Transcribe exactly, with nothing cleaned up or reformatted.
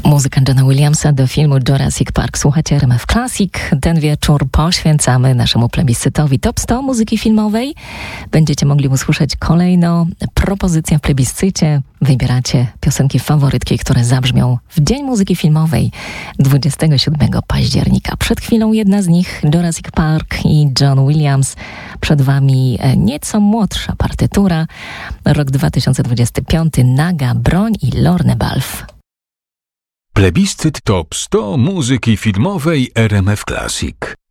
Muzyka Johna Williamsa do filmu Jurassic Park. Słuchacie R M F Classic. Ten wieczór poświęcamy naszemu plebiscytowi Top sto muzyki filmowej. Będziecie mogli usłyszeć kolejno propozycje w plebiscycie. Wybieracie piosenki faworytki, które zabrzmią w Dzień Muzyki Filmowej dwudziestego siódmego października. Przed chwilą jedna z nich, Jurassic Park i John Williams. Przed wami nieco młodsza partytura. Rok dwa tysiące dwudziesty piąty. Naga, Broń i Lorne Balfe. Plebiscyt Top sto muzyki filmowej R M F Classic.